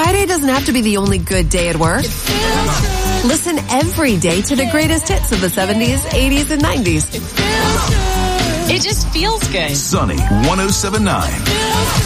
Friday doesn't have to be the only good day at work. Listen every day to the greatest hits of the 70s, 80s, and 90s. It just feels good. Sunny 107.9.